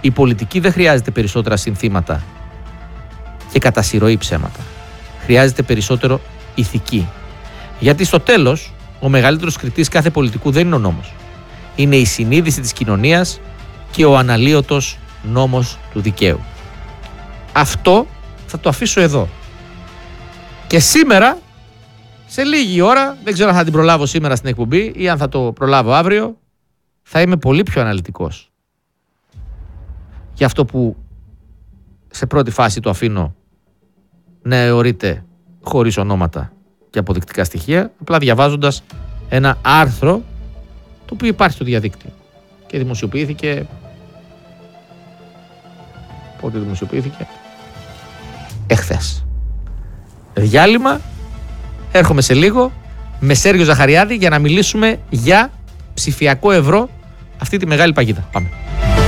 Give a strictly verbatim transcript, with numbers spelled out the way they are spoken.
Η πολιτική δεν χρειάζεται περισσότερα συνθήματα και κατά συρροή ψέματα. Χρειάζεται περισσότερο ηθική. Γιατί στο τέλος, ο μεγαλύτερος κριτής κάθε πολιτικού δεν είναι ο νόμος. Είναι η συνείδηση της κοινωνίας και ο αναλύωτος νόμος του δικαίου. Αυτό θα το αφήσω εδώ. Και σήμερα, σε λίγη ώρα, δεν ξέρω αν θα την προλάβω σήμερα στην εκπομπή ή αν θα το προλάβω αύριο, θα είμαι πολύ πιο αναλυτικός. Για αυτό που σε πρώτη φάση το αφήνω να αιωρείται χωρίς ονόματα και αποδεικτικά στοιχεία, απλά διαβάζοντας ένα άρθρο το οποίο υπάρχει στο διαδίκτυο και δημοσιοποιήθηκε. Πότε δημοσιοποιήθηκε? Εχθές. Διάλειμμα, έρχομαι σε λίγο με Σέργιο Ζαχαριάδη για να μιλήσουμε για ψηφιακό ευρώ, αυτή τη μεγάλη παγίδα. Πάμε.